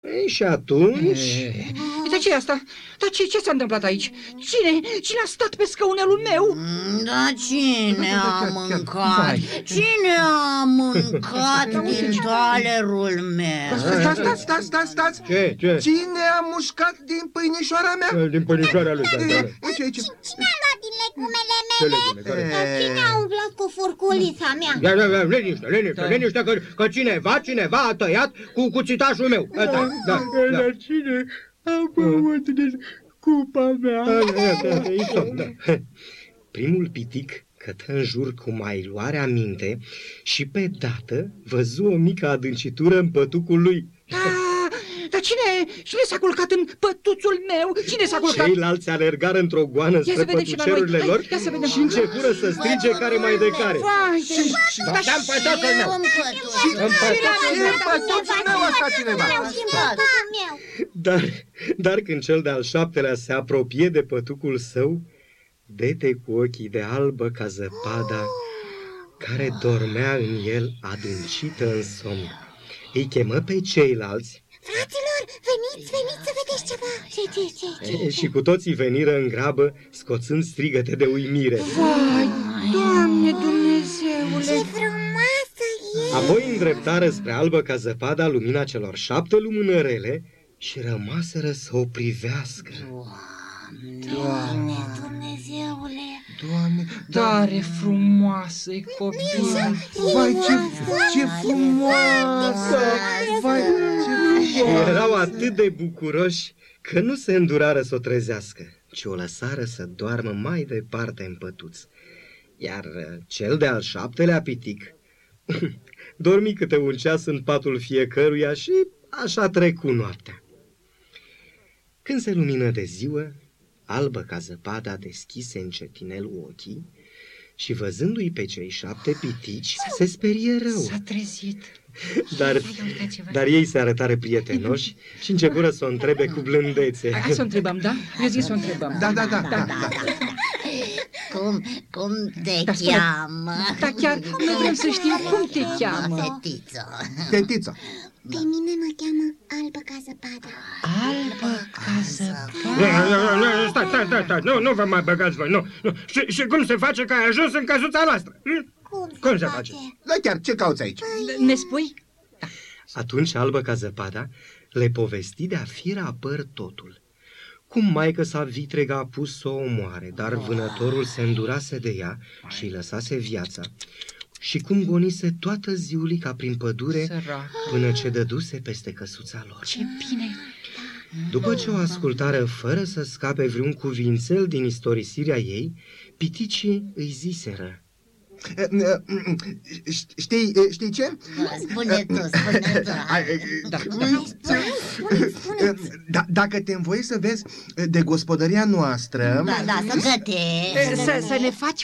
Ei, și atunci? Dar ce e asta? Dar ce s-a întâmplat aici? Cine a stat pe scaunelul meu? Da, cine a mâncat? Cine a mâncat din talerul meu? Stați! Ce? Cine a mușcat din pâinișoara mea? Din pâinișoarea lui. Aici. Cine a luat din legumele mele? Cine a umblat cu furculița mea? Liniște, că cineva a tăiat cu cuțitașul meu. Dar cine a băut din cupa mea? Primul pitic cătă în jur cu mai luare aminte și pe dată văzu o mică adâncitură în pătucul lui. Dar cine s-a culcat în pătuțul meu? Cine s-a culcat? Ceilalți alergară într-o goană spre pătucerurile lor și începură să strige care mai de care. Dă-mi pătuțul meu! În pătuțul meu a stat cineva. Dar când cel de-al șaptelea se apropie de pătucul său, vede cu ochii de albă ca zăpada care dormea în el adâncită în somn. Îi chemă pe ceilalți. Fraților, veniți să vedeți ceva. Ce? Și cu toții veniră în grabă, scoțând strigăte de uimire. Vai, Doamne Dumnezeule! Ce frumoasă e! Apoi îndreptară spre albă ca zăpada lumina celor 7 lumânărele și rămaseră să o privească. Doamne Dumnezeule! Doamne, Tare frumoasă-i copil! Vai, ce frumoasă! Vai, ce frumoasă! Erau atât de bucuroși că nu se îndurară să o trezească, ci o lăsară să doarmă mai departe în pătuț. Iar cel de-al 7-lea pitic dormi câte un ceas în patul fiecăruia și așa trecu noaptea. Când se lumină de ziua, albă ca zăpada deschise încetinel ochii și văzându-i pe cei 7 pitici, se sperie rău. S-a trezit. Dar ei se arătară prietenoși și începură să o întrebe cu blândețe. Hai să o întrebăm, da? Eu zic să o întrebăm. Da. Cum te cheamă? Da, chiar noi vrem să știm cum te cheamă. Tetiță. Pe mine mă cheamă Albă ca zăpada. Albă ca zăpada. Stai, nu vă mai băgați voi, nu. Și cum se face că ai ajuns în căsuța noastră? Cum se face? Da, chiar, ce cauți aici? Ne spui? Atunci albă ca zăpada le povesti de-a fiera păr totul. Cum maică-sa vitregă a pus să o omoare, dar vânătorul se îndurase de ea și îi lăsase viața. Și cum gonise toată ziulica prin pădure până ce dăduse peste căsuța lor. Ce bine! După ce o ascultară fără să scape vreun cuvințel din istorisirea ei, piticii îi ziseră. Știi ce? Spune tu. Dacă te învoiești să vezi de gospodăria noastră... Da, să gătești. Să ne faci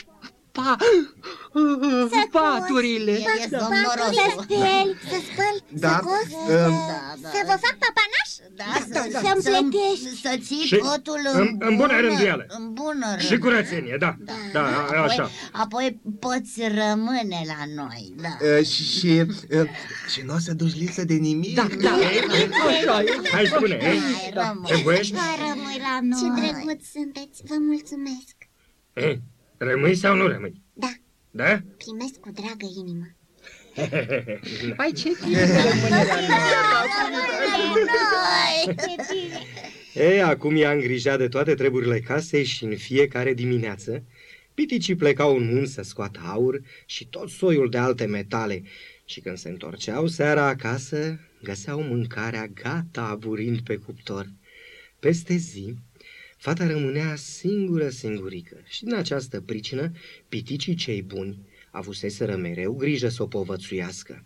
paturile. Să speli, să spăl, să cos, să vă fac papanaș, să-mi plătești. Să ții totul în bună rânduială. În bună rânduială. Și curățenie, da, așa. Apoi poți rămâne la noi, da. Și nu o să duci lipsă de nimic. Da. Așa e. Hai, spune, te voiești? Rămâi la noi. Ce drăguț sunteți, vă mulțumesc. Rămâi sau nu rămâi? Da. Da? Primesc cu dragă inimă. Hai, ce bine! Acum i-a îngrijat de toate treburile casei și în fiecare dimineață piticii plecau în munți să scoată aur și tot soiul de alte metale și când se întorceau seara acasă, găseau mâncarea gata aburind pe cuptor. Peste zi, fata rămânea singurică și din această pricină piticii cei buni avuseseră mereu grijă să o povățuiască.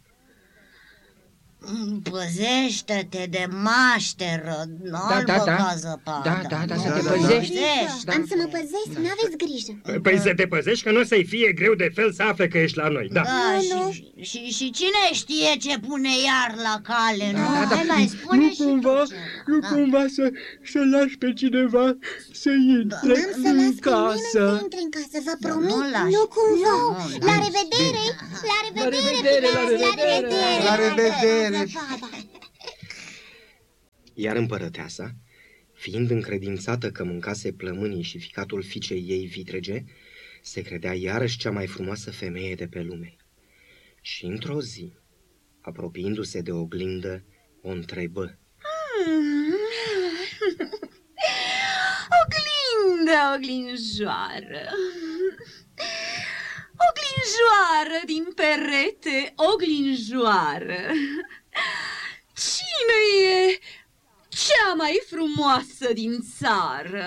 Păzește-te de mașteră, albă ca zăpada. Da, să te păzești. Am să mă păzesc, n-aveți grijă. Păi să te păzești că nu o să-i fie greu de fel să afle că ești la noi, da. Și cine știe ce pune iar la cale, nu? Hai, spune și Nu cumva să lași pe cineva să intre în casă. N-am să las pe nimeni să intre în casă, vă promit. Nu cumva. La revedere! La revedere! Iar împărăteasa, fiind încredințată că mâncase plămânii și ficatul fiicei ei vitrege, se credea iarăși cea mai frumoasă femeie de pe lume. Și într-o zi, apropiindu-se de oglindă, o întrebă. Oglinjoară, oglinjoară din perete, oglinjoară, cine e cea mai frumoasă din țară?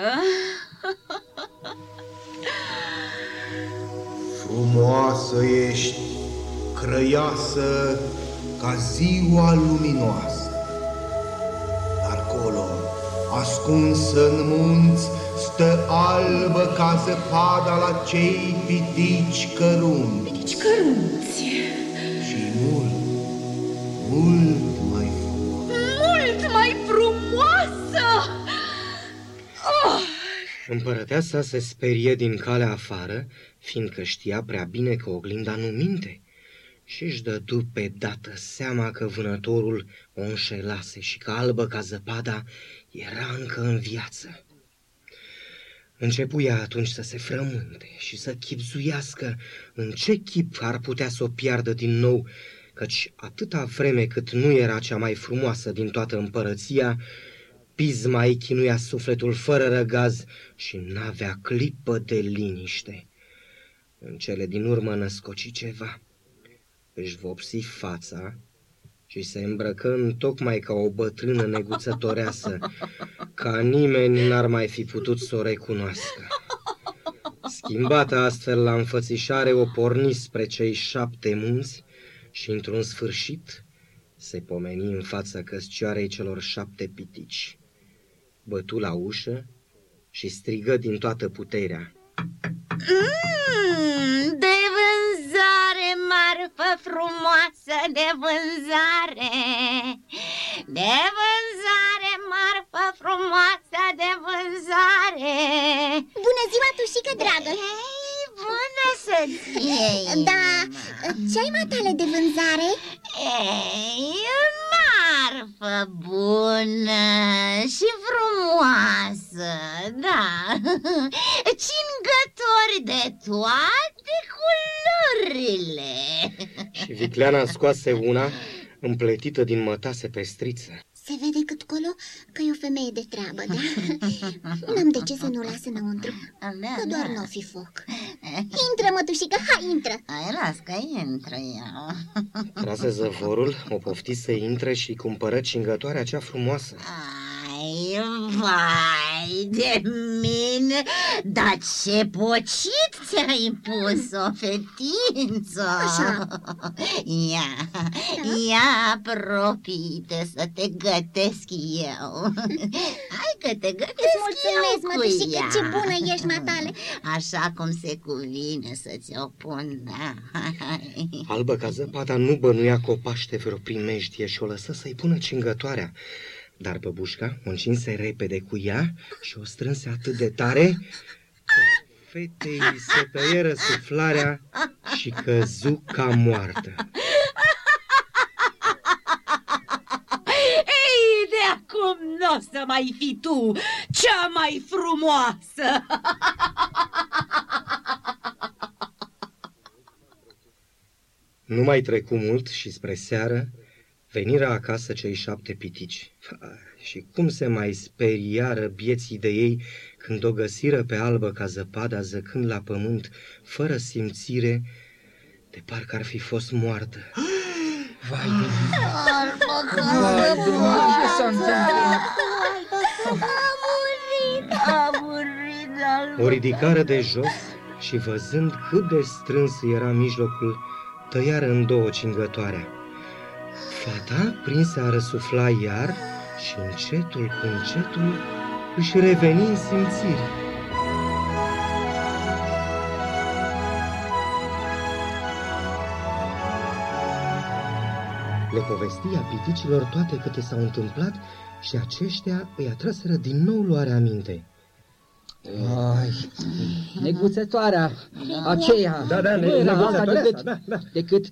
Frumoasă ești, crăiasă ca ziua luminoasă, dar colo, ascunsă în munți, stă albă ca zăpada la cei pitici cărunți. Pitici cărunți. Și mult, mult mai frumoasă. Mult mai frumoasă! Oh! Împărăteasa se sperie din calea afară, fiindcă știa prea bine că oglinda nu minte, și își dădu pe dată seama că vânătorul o înșelase și că albă ca zăpada era încă în viață. Începu ea atunci să se frământe și să chibzuiască în ce chip ar putea să o piardă din nou, căci atâta vreme cât nu era cea mai frumoasă din toată împărăția, pisma îi chinuia sufletul fără răgaz și n-avea clipă de liniște. În cele din urmă născoci ceva. Își vopsi fața și se îmbrăcă întocmai ca o bătrână neguțătoreasă, ca nimeni n-ar mai fi putut să o recunoască. Schimbată astfel la înfățișare, o porni spre cei 7 munți și, într-un sfârșit, se pomeni în fața căscioarei celor 7 pitici. Bătu la ușă și strigă din toată puterea. De vânzare, marfă frumoasă, de vânzare. De vânzare, marfă frumoasă, de vânzare. Bună ziua, tușică dragă! Ei, bună să-ți fie! Da, ce-ai matale de vânzare? Ei, marfă bună și frumoasă, da. Cingători de toate culorile. Și vicleana scoase una, împletită din mătase pestriță. Se vede cât colo că e o femeie de treabă, da? N-am de ce să nu o las înăuntru, că doar n-o fi foc. Intră, mătușică, hai, intră! Hai, las că intră eu. Trase zăvorul, o pofti să intre și cumpără cingătoarea cea frumoasă. Ai, vai de mine, dar ce pocit ți-ai pus-o, fetință! Așa. Ia, apropie-te să te gătesc eu. Hai că te gătesc. Mulțumesc, mătușică, ce bună ești, matale. Așa cum se cuvine să ți-o pun, da. Albă ca zăpada nu bănuia că o paște vreo primejdie și o lăsă să-i pună cingătoarea. Dar băbușca o încinse repede cu ea și o strânse atât de tare că fetei se tăieră suflarea și căzu ca moartă. Ei, de acum n-o să mai fii tu cea mai frumoasă! Nu mai trecu mult și spre seară veniră acasă cei 7 pitici. Și cum se mai speriară bieții de ei când o găsiră pe albă ca zăpada zăcând la pământ, fără simțire, de parcă ar fi fost moartă. Vai de mine! Ce s-a întâmplat? A murit. O ridicară de jos și văzând cât de strâns era mijlocul, tăiară în 2 cingătoarea. Fata prinse a răsufla iar și încetul cu încetul își reveni în simțiri. Le povestia piticilor toate câte s-au întâmplat și aceștia îi atraseră din nou luarea aminte. Ai, neguțătoarea aceea nu era alta decât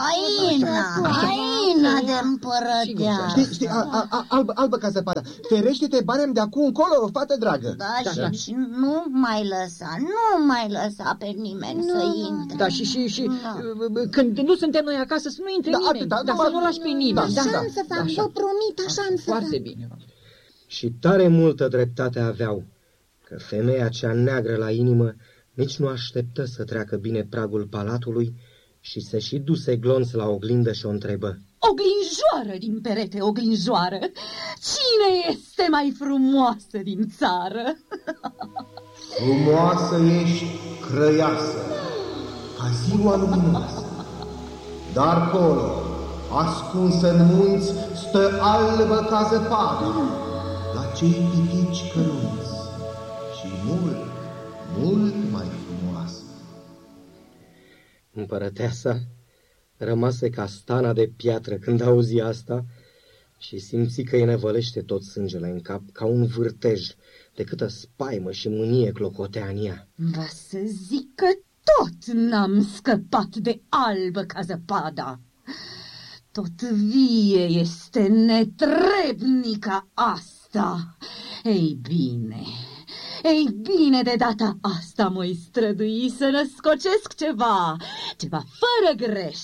Haina de împărăteasă. Știi, albă ca zăpada. Ferește-te, barem de acum încolo, fată dragă. Da, și nu mai lăsa pe nimeni să intre. Da, și când nu suntem noi acasă, să nu intre nimeni, dar să nu lași pe nimeni. Așa-mi să fac, vă promit, așa-mi să fac. Foarte bine. Și tare multă dreptate aveau, că femeia cea neagră la inimă nici nu așteptă să treacă bine pragul palatului și se și duse glonț la oglindă și o întrebă. Oglinjoară din perete, oglinjoară, cine este mai frumoasă din țară? Frumoasă ești, crăiasă, ca ziua luminoasă. Dar colo, ascunsă în munți, stă albă ca zăpadă, la cei pitici călunți și mult, mult mai frumoasă. Împărăteasa rămase ca stana de piatră când auzi asta și simți că îi nevălește tot sângele în cap, ca un vârtej, de câtă spaimă și mânie clocotea în ea. Va să zic că tot n-am scăpat de albă ca zăpada. Tot vie este netrebnica asta. Ei bine, de data asta mă-i strădui să născocesc ceva fără greș.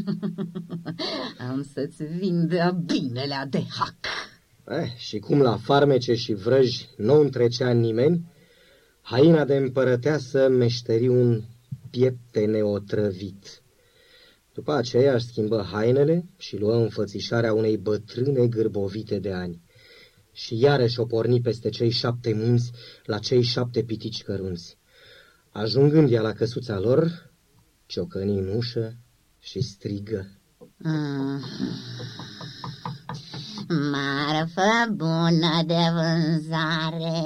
Am să-ți vin de-a binelea de hac. Și cum la farmece și vrăji nu întrecea nimeni, haina de împărăteasă meșteri un pieptene otrăvit. După aceea își schimbă hainele și luă înfățișarea unei bătrâne gârbovite de ani. Și iarăși o porni peste cei 7 munți la cei 7 pitici cărunți. Ajungând ea la căsuța lor, ciocăni în ușă și strigă. Marfă bună de vânzare.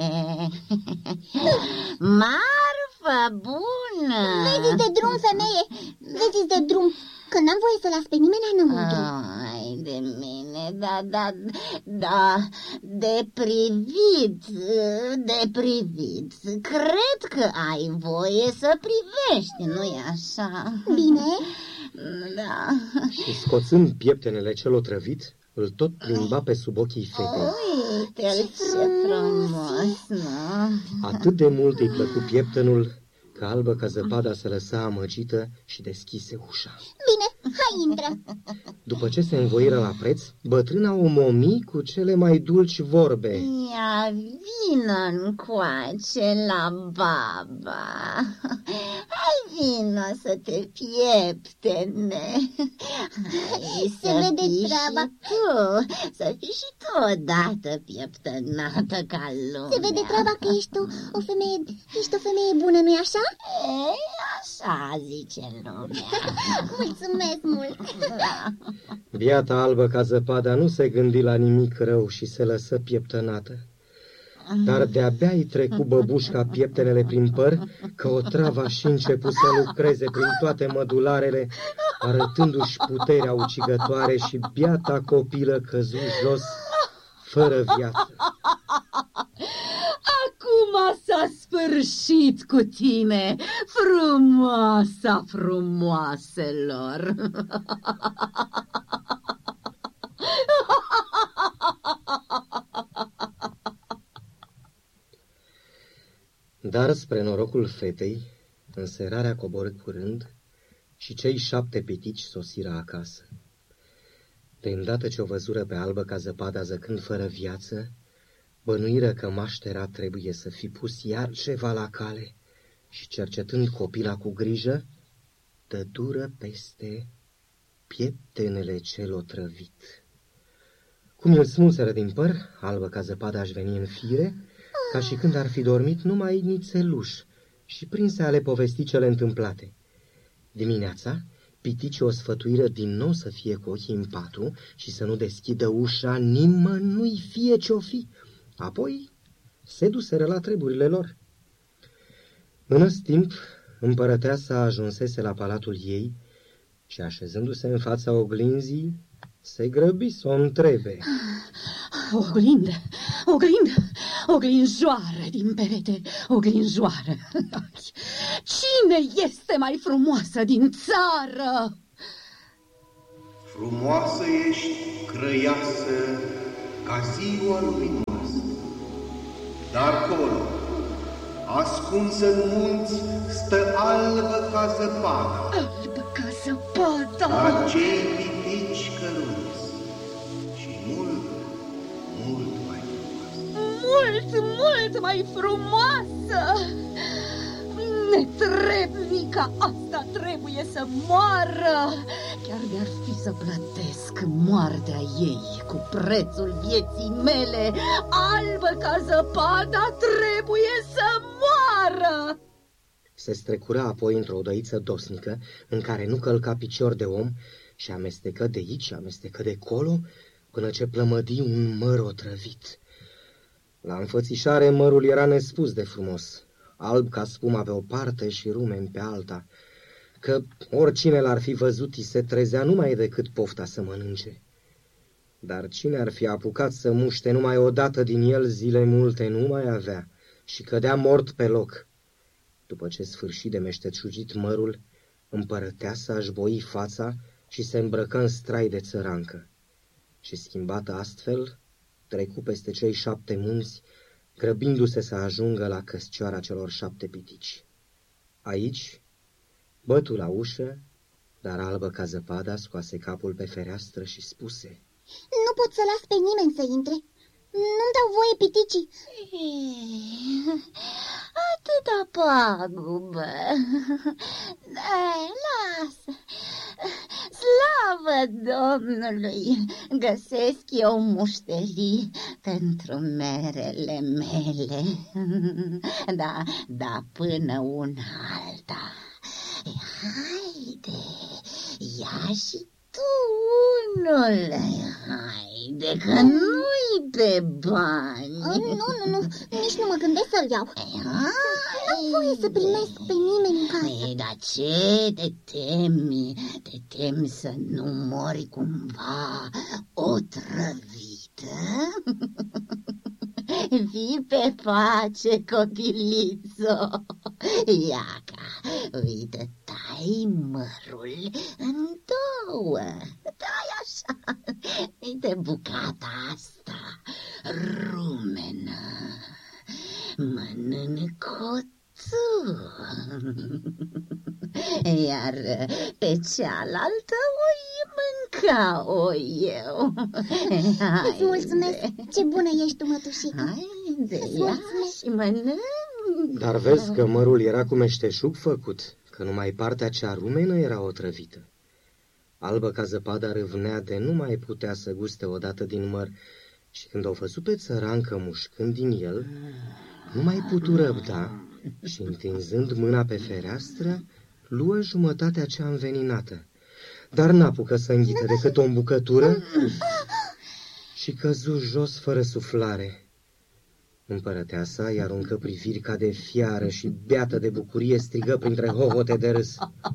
Marfă bună. Vezi de drum, femeie, vezi de drum, că n-am voie să las pe nimeni înăuntru. Ai de mine, da, de privit. Cred că ai voie să privești, nu-i așa? Bine. Da. Și scoțând pieptenele cel otrăvit, îl tot plimba pe sub ochii fetei. Uite-l, ce frumos, nu? Atât de mult îi plăcu pieptenul, că albă ca zăpada se lăsa amăgită și deschise ușa. Bine, hai, intră. După ce se învoiră la preț, bătrâna o momi cu cele mai dulci vorbe. Ia vină încoace la baba. Hai vină să te pieptene. Se vede treaba. Să fii și tu odată pieptănată ca lumea. Se vede treaba că ești o femeie bună, nu-i așa? Ei, așa zice lumea. Mulțumesc mult. Biata albă ca zăpada nu se gândi la nimic rău și se lăsă pieptănată. Dar de-abia îi trecu băbușca pieptenele prin păr, că otrava și început să lucreze prin toate mădularele, arătându-și puterea ucigătoare și biata copilă căzu jos, fără viață. Acum s-a sfârșit cu tine, frumoasa frumoaselor. Dar spre norocul fetei, înserarea coborâ curând și cei 7 pitici sosiră acasă. De îndată ce o văzură pe albă ca zăpada zăcând fără viață, bănuiră că maștera trebuie să fi pus iar ceva la cale și, cercetând copila cu grijă, dădură peste pieptenele cel otrăvit. Cum îl smulseră din păr, albă ca zăpada aș veni în fire, ca și când ar fi dormit numai nițeluș, și prinse a le povesti cele întâmplate. Dimineața, piticii o sfătuiră din nou să fie cu ochii în patru și să nu deschidă ușa nimănui, fie ce-o fi. Apoi se duseră la treburile lor. În timp, împărăteasa ajunsese la palatul ei și, așezându-se în fața oglinzii, Se grăbi să o întrebe. Oglinjoară din perete, oglinjoară. Cine este mai frumoasă din țară? Frumoasă ești, crăiasă, ca ziua luminoasă, dar acolo, ascunsă în munți, stă albă ca zăpada. Albă ca zăpada. Dar cei pitici căruți și mult, mult mai frumoasă. Mult mai frumoasă. Netrebnica asta trebuie să moară. Chiar de-ar fi să plătesc moartea ei cu prețul vieții mele, albă ca zăpada trebuie să moară. Se strecura apoi într-o odăiță dosnică, în care nu călca picior de om, și amestecă de aici, amestecă de colo, până ce plămădi un măr otrăvit. La înfățișare mărul era nespus de frumos, alb ca spuma pe o parte și rumen pe alta, că oricine l-ar fi văzut îi se trezea numai decât pofta să mănânce. Dar cine ar fi apucat să muște numai odată din el, zile multe nu mai avea și cădea mort pe loc. După ce sfârși de meșteșugit mărul, împărăteasa își boi fața și se îmbrăcă în strai de țărancă. Și schimbată astfel, trecu peste cei 7 munți, grăbindu-se să ajungă la căscioara celor 7 pitici. Aici bătu la ușă, dar albă ca zăpada scoase capul pe fereastră și spuse: Nu pot să las pe nimeni să intre. Nu-mi dau voie piticii. Atâta pagubă. Lasă. Slavă Domnului, găsesc eu mușterii pentru merele mele. Da, până una alta. Haide, ia și tu unul. Haide, că nu-i pe bani. Nu, nici nu mă gândesc să-l iau. N-am voie să primesc pe nimeni în casă. Dar ce te temi? Te temi să nu mori cumva otrăvită? Vii pe pace, copilițo. Iaca, uite, tai mărul în 2. Tai așa. Uite bucata asta, rumenă. Mănâncă-o tu. Iar pe cealaltă o mânca-o eu. Îți mulțumesc, ce bună ești, mătușică. Haide, ia și mănânc. Dar vezi că mărul era cu meșteșug făcut, că numai partea cea rumenă era otrăvită. Albă ca zăpada râvnea de nu mai putea să guste odată din măr, și când o văzut pe țărancă mușcând din el, nu mai putu răbda și, întinzând mâna pe fereastră, luă jumătatea cea înveninată, dar n-apucă să înghită decât o îmbucătură și căzu jos fără suflare. Împărăteasa îi aruncă priviri ca de fiară și, beată de bucurie, strigă printre hohote de râs: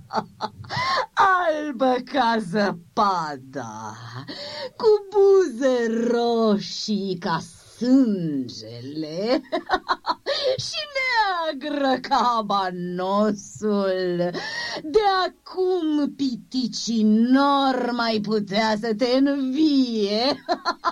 Albă ca zăpada, cu buze roșii ca sângele și neagră ca banosul. De acum piticii n-or mai putea să te învie.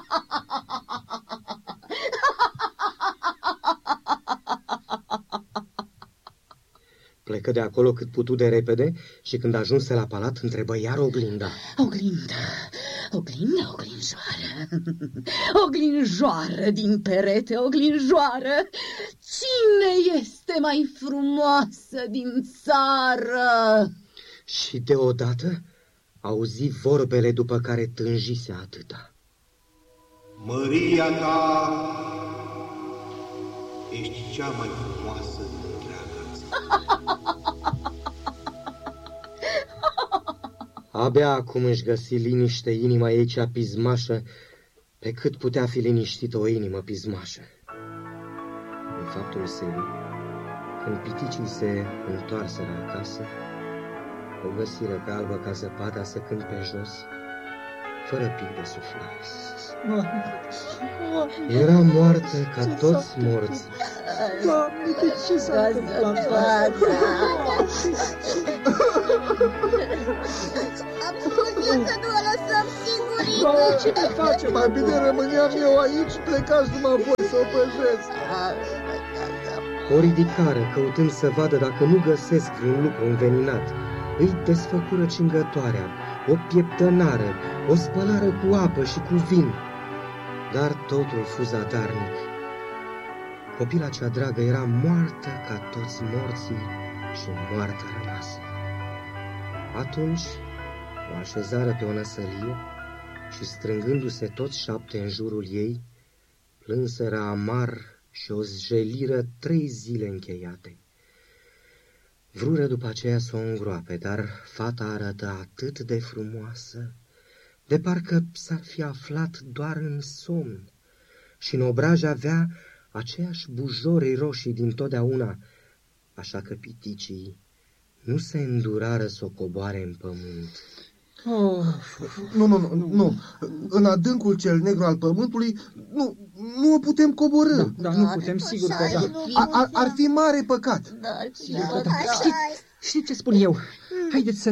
Plecă de acolo cât putu de repede și când ajunse la palat întrebă iar oglinda. Oglinjoară. Oglinjoară din perete, oglinjoară. Cine este mai frumoasă din țară? Și deodată auzi vorbele după care tânjise atâta. Măria ta ești cea mai frumoasă din întreaga țară. Abia acum își găsi liniște inima ei cea pismașă, pe cât putea fi liniștită o inimă pismașă. În faptul serii, când piticii se întoarseră acasă, o găsiră pe albă ca zăpada săcând pe jos, fără pic de suflare. Era moartă ca toți morții. Doamne, de ce s-a întâmplat? Am spus eu să nu o lăsăm singurică. Doamne, ce ne face? Mai bine rămâneam eu aici, plecați numai voi să o păjesc. O ridicară, căutând să vadă dacă nu găsesc vreun lucru înveninat. Îi desfăcură cingătoarea, o pieptănară, o spălară cu apă și cu vin. Dar totul fu zadarnic. Copila cea dragă era moartă ca toți morții și moartă rămasă. Atunci o așezară pe o năsălie și, strângându-se toți 7 în jurul ei, plânseră amar și o zjeliră 3 zile încheiate. Vrură după aceea să o îngroape, dar fata arăta atât de frumoasă, de parcă s-ar fi aflat doar în somn, și în obraj avea aceeași bujori roșii dintotdeauna, așa că piticii nu se îndurară să o coboare în pământ. Nu. În adâncul cel negru al pământului nu o putem coborî. Da, nu putem, sigur că da. Ar fi mare păcat. Știți ce spun eu? Haideți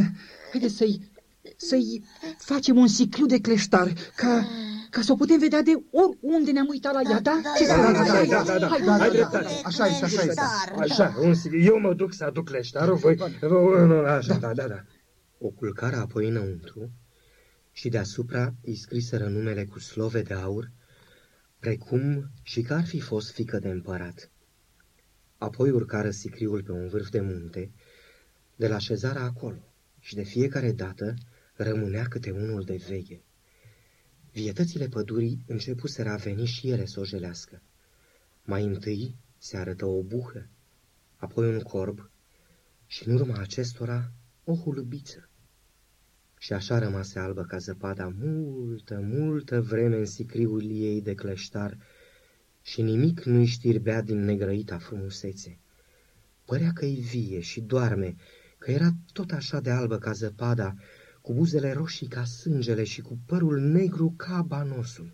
să-i facem un siclu de cleștar, ca să o putem vedea de oriunde ne-am uitat la ea, da? Da. Hai dreptate. Așa este. Așa, eu mă duc să aduc cleștarul, voi... Așa, da. O culcară apoi înăuntru și deasupra îi scriseră numele cu slove de aur, precum și că ar fi fost fiică de împărat. Apoi urcară sicriul pe un vârf de munte, de la așezarea acolo, și de fiecare dată rămânea câte unul de veche. Vietățile pădurii începuseră a veni și ele să o jelească. Mai întâi se arătă o buhă, apoi un corb și în urma acestora o hulubiță. Și așa rămase albă ca zăpada multă vreme în sicriul ei de cleștar și nimic nu-i știrbea din negrăita frumusețe. Părea că-i vie și doarme, că era tot așa de albă ca zăpada, cu buzele roșii ca sângele și cu părul negru ca abanosul.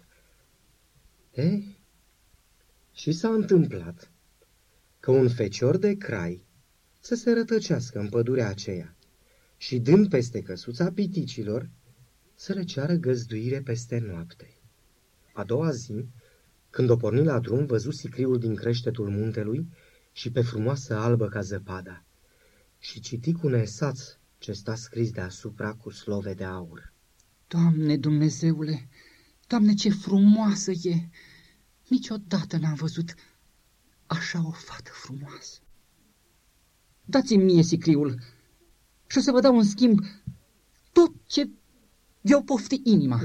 Și s-a întâmplat că un fecior de crai să se rătăcească în pădurea aceea și, dând peste căsuța piticilor, să le ceară găzduire peste noapte. A doua zi, când o porni la drum, văzu sicriul din creștetul muntelui și pe frumoasă albă ca zăpada și citi cu nesaț ce sta scris deasupra cu slove de aur. Doamne Dumnezeule, Doamne, ce frumoasă e! Niciodată n-am văzut așa o fată frumoasă. Dați-mi mie sicriul și o să vă dau în schimb tot ce vi-o pofti inima.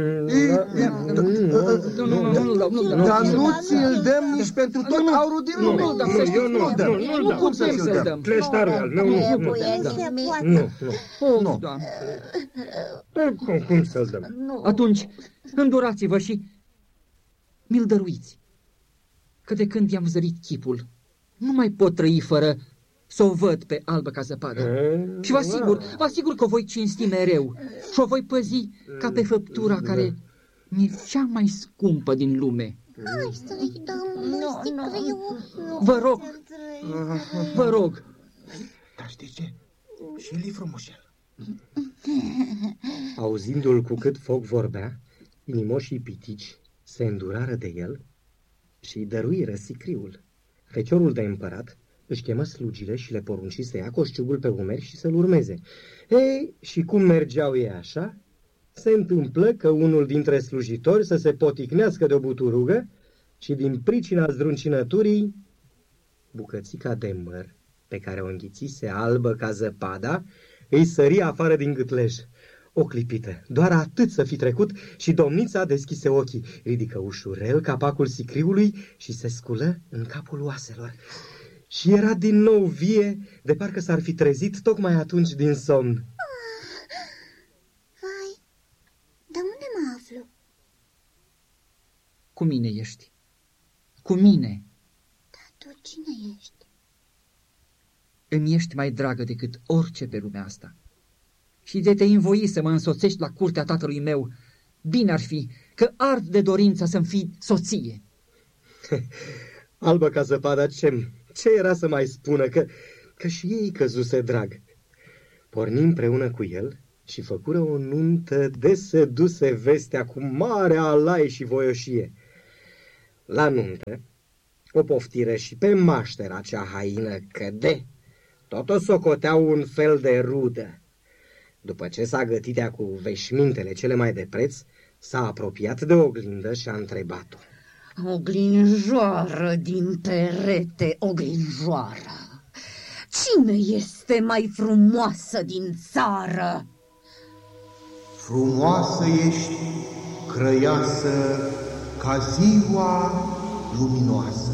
Dar nu ți-l dăm nici pentru tot aurul din lume. Nu putem să-l dăm. Cleștarul al meu, nu. Cum să-l dăm? Atunci, îndurați-vă și mi-l dăruiți. Că de când i-am zărit chipul, nu mai pot trăi fără să o văd pe albă ca zăpadă. Și vă asigur că o voi cinsti mereu și o voi păzi ca pe făptura care mi-e cea mai scumpă din lume. Hai să-i dăm sicriul. Vă rog. Dar știi ce? Și el e frumușel. Auzindu-l cu cât foc vorbea, inimoșii pitici se îndurară de el și îi dăruiră sicriul. Feciorul de împărat își chemă slugile și le porunci să ia coșciugul pe umeri și să-l urmeze. Și cum mergeau ei așa, se întâmplă că unul dintre slujitori să se poticnească de o buturugă și din pricina zdruncinăturii, bucățica de măr pe care o înghițise albă ca zăpada îi sări afară din gâtlej. O clipită, doar atât să fi trecut și domnița deschise ochii, ridică ușurel capacul sicriului și se sculă în capul oaselor. Și era din nou vie, de parcă s-ar fi trezit tocmai atunci din somn. Vai, dar unde mă aflu? Cu mine ești. Cu mine. Dar tu cine ești? Îmi ești mai dragă decât orice pe lumea asta. Și de te învoi să mă însoțești la curtea tatălui meu, Bine ar fi că ard de dorința să-mi fii soție. Albă ca zăpada, ce era să mai spună, că și ei căzuse drag. Porni împreună cu el și făcură o nuntă de se duse vestea cu mare alai și voioșie. La nuntă o poftiră și pe maștera cea haină că tot o socoteau un fel de rudă. După ce s-a gătit cu veșmintele cele mai de preț, s-a apropiat de oglindă și a întrebat-o. Oglinjoară din perete, oglinjoară, cine este mai frumoasă din țară? Frumoasă ești, crăiasă, ca ziua luminoasă,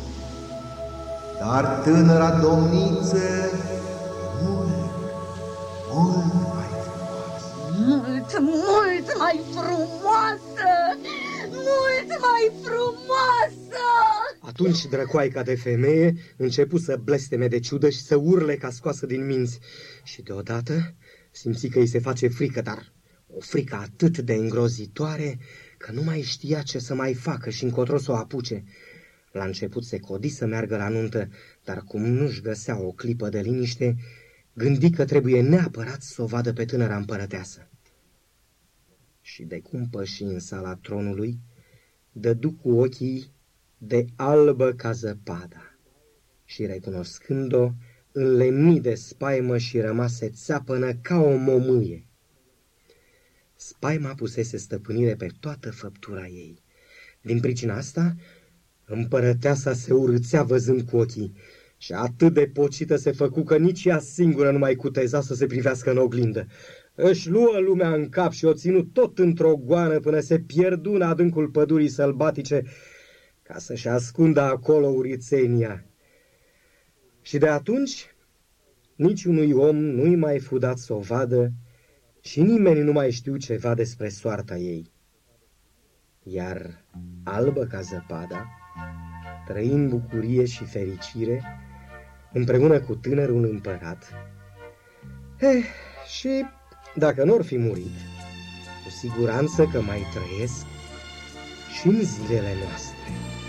dar tânăra domniță e mult mai frumoasă. Mult mai frumoasă! Mult mai frumoasă! Atunci drăcoaica de femeie începu să blesteme de ciudă și să urle ca scoasă din minți. Și deodată simți că îi se face frică, dar o frică atât de îngrozitoare că nu mai știa ce să mai facă și încotro să o apuce. La început se codi să meargă la nuntă, dar cum nu-și găsea o clipă de liniște, gândi că trebuie neapărat să o vadă pe tânăra împărăteasă. Și de cum păși în sala tronului, dădu cu ochii de albă ca zăpada și, recunoscând-o, înlemni de spaimă și rămase țeapănă ca o momâie. Spaima pusese stăpânire pe toată făptura ei. Din pricina asta, împărăteasa se urâțea văzând cu ochii și atât de pocită se făcu că nici ea singură nu mai cuteza să se privească în oglindă. Își luă lumea în cap și o ținu tot într-o goană până se pierdu în adâncul pădurii sălbatice ca să-și ascundă acolo urițenia. Și de atunci niciunui om nu-i mai fu dat să o vadă și nimeni nu mai știu ceva despre soarta ei. Iar albă ca zăpada trăi în bucurie și fericire împreună cu tânărul împărat. Și dacă n-or fi murit, cu siguranță că mai trăiesc și în zilele noastre.